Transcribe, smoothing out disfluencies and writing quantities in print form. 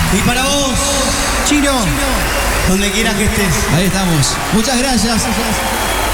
Y para vos, Chino, donde quieras que estés. Ahí estamos. Muchas gracias.